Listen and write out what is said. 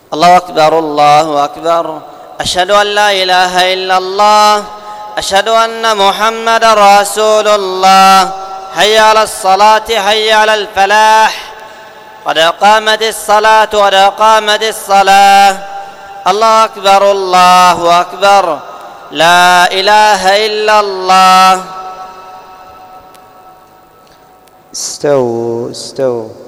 الله أكبر الله أكبر. أشهد أن لا إله إلا الله. أشهد أن محمدا رسول الله. حي على الصلاة حي على الفلاح. قد قامت الصلاة قد قامت الصلاة. الله أكبر الله أكبر. لا إله إلا الله. استووا استووا.